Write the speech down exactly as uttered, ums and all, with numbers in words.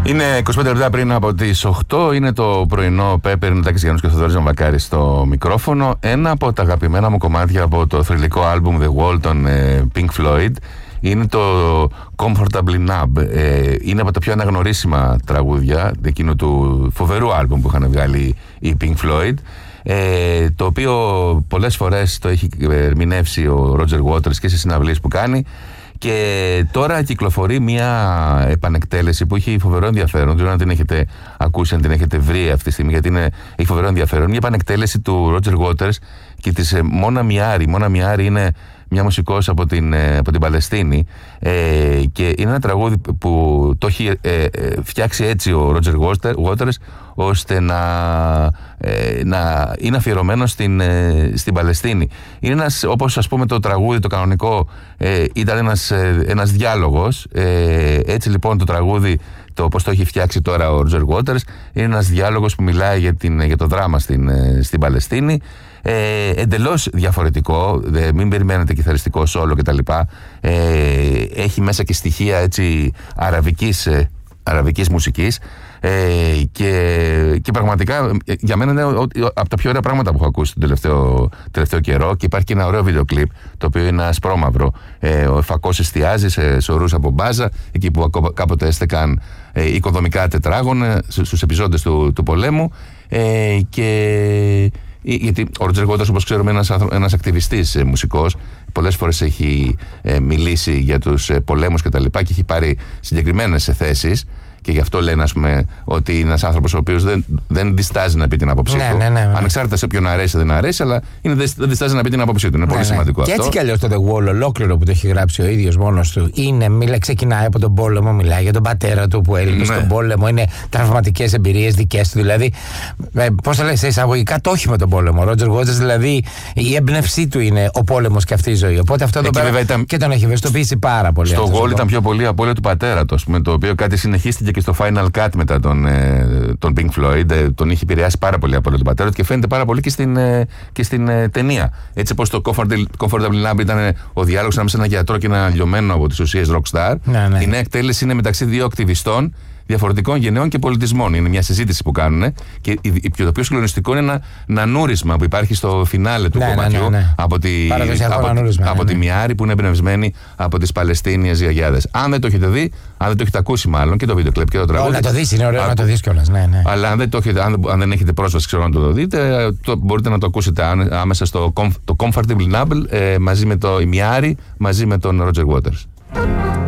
Είναι είκοσι πέντε λεπτά πριν από τις οκτώ, είναι το πρωινό Πέπερ, είναι ο Τάκης Γιάννους και ο Θοδωρής Μαυρακάρης στο μικρόφωνο. Ένα από τα αγαπημένα μου κομμάτια από το θρυλικό άλμπουμ The Wall των ε, Pink Floyd είναι το Comfortably Numb. Ε, είναι από τα πιο αναγνωρίσιμα τραγούδια εκείνου του φοβερού άλμπουμ που είχαν βγάλει οι Pink Floyd, ε, το οποίο πολλές φορές το έχει ερμηνεύσει ο Roger Waters και σε συναυλίες που κάνει. Και τώρα κυκλοφορεί μια επανεκτέλεση που έχει φοβερό ενδιαφέρον. Δεν ξέρω αν την έχετε ακούσει, αν την έχετε βρει αυτή τη στιγμή, γιατί είναι, έχει φοβερό ενδιαφέρον. Μια επανεκτέλεση του Roger Waters και της Μόνα Μιάρη. Μόνα Μιάρη είναι μια μουσικός από την, από την Παλαιστίνη, ε, και είναι ένα τραγούδι που το έχει ε, ε, φτιάξει έτσι ο Roger Waters, ώστε να, ε, να είναι αφιερωμένο στην, ε, στην Παλαιστίνη. Είναι ένας, όπως ας πούμε το τραγούδι το κανονικό ε, ήταν ένας, ε, ένας διάλογος, ε, έτσι λοιπόν το τραγούδι, το πώς το έχει φτιάξει τώρα ο Roger Waters, είναι ένας διάλογος που μιλάει για, την, για το δράμα στην, στην Παλαιστίνη. Ε, εντελώς διαφορετικό, δε, μην περιμένετε κιθαριστικό σόλο κτλ. Ε, έχει μέσα και στοιχεία έτσι αραβικής, ε, αραβικής μουσικής, ε, και, και πραγματικά για μένα είναι από τα πιο ωραία πράγματα που έχω ακούσει τον τελευταίο, τελευταίο καιρό. Και υπάρχει και ένα ωραίο βίντεο κλιπ, το οποίο είναι ασπρόμαυρο. Ε, ο Εφακός εστιάζει σε σωρούς από μπάζα, εκεί που κάποτε έστεκαν ε, οικοδομικά τετράγωνα στους επιζώντες του, του πολέμου, ε, και γιατί ο Roger Waters, όπως ξέρουμε, είναι ένας, ένας ακτιβιστής ε, μουσικός. Πολλές φορές έχει ε, μιλήσει για τους ε, πολέμους κτλ. Και, και έχει πάρει συγκεκριμένες ε, θέσεις. Και γι' αυτό λένε, ας πούμε, ότι είναι ένας άνθρωπος ο οποίος δεν, δεν διστάζει να πει την άποψή ναι, του. Ναι, ναι, ναι. Ανεξάρτητα σε ποιον αρέσει ή δεν αρέσει, αλλά είναι, δεν διστάζει να πει την άποψή του. Είναι ναι, πολύ ναι. σημαντικό και αυτό. Και έτσι κι αλλιώς το The Wall, ολόκληρο που το έχει γράψει ο ίδιος μόνος του, είναι, μιλά, ξεκινάει από τον πόλεμο, μιλάει για τον πατέρα του που έλειπε ναι. στον πόλεμο. Είναι τραυματικές εμπειρίες δικές του. Δηλαδή, ε, πώς θα λέει, σε εισαγωγικά το όχι με τον πόλεμο. Ο Roger Waters, δηλαδή, η έμπνευσή του είναι ο πόλεμος και αυτή η ζωή. Οπότε αυτό εδώ πέρα ήταν... και τον έχει ευαισθητοποιήσει πάρα πολύ. Στο Wall ήταν πιο πολύ απώλεια του πατέρα του, το οποίο κάτι συνεχίστηκε και στο Final Cut μετά τον, ε, τον Pink Floyd. Ε, τον είχε επηρεάσει πάρα πολύ από τον πατέρα του και φαίνεται πάρα πολύ και στην, ε, και στην ε, ταινία. Έτσι όπως το Comfortably Numb ήταν ο διάλογος ανάμεσα σε έναν γιατρό και έναν λιωμένο από τις ουσίες rockstar, ναι, ναι. η νέα εκτέλεση είναι μεταξύ δύο ακτιβιστών διαφορετικών γενεών και πολιτισμών. Είναι μια συζήτηση που κάνουν και το πιο συγκλονιστικό είναι ένα νανούρισμα που υπάρχει στο φινάλε του ναι, κομματιού, ναι, ναι, ναι. από τη, από, από ναι, τη Μιάρη, που είναι εμπνευσμένη από τις Παλαιστίνιες γιαγιάδες. Αν δεν το έχετε δει, αν δεν το έχετε ακούσει μάλλον, και το βίντεο κλιπ και το τραγούδι. Να το δεις, είναι ωραίο να το δεις κιόλας. Ναι, ναι. Αλλά αν δεν, το έχετε, αν, αν δεν έχετε πρόσβαση, ξέρω να το δείτε, το, μπορείτε να το ακούσετε άμεσα στο το Comfortable Numb, ε, μαζί με το η Μιάρη, μαζί με τον Roger Waters.